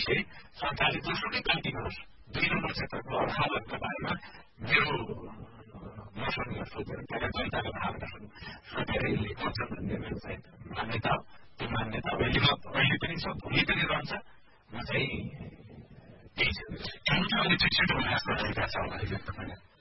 फेरि सरकारले जोसुकै पार्टीको होस् 2 नम्बर क्षेत्रको हालतको बारेमा मेरो मसँग सोधेर त्यहाँ जनताको भावना सोधेर यसले गर्छ भन्ने मेरो चाहिँ मान्यता हो। त्यो मान्यता अहिले पनि छ, भोलि पनि रहन्छ। म चाहिँ त्यही छ। अहिले छिटो प्रयास गरिरहेका छौँ अहिले तपाईँ